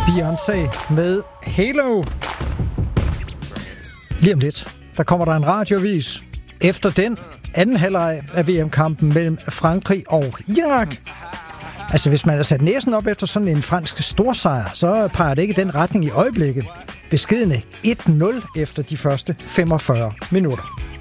Beyoncé med Halo. Lige om lidt, der kommer der en radiovis. Efter den anden halvleg af VM-kampen mellem Frankrig og Irak. Altså, hvis man har sat næsen op efter sådan en fransk storsejr, så peger det ikke i den retning i øjeblikket. Beskedne 1-0 efter de første 45 minutter.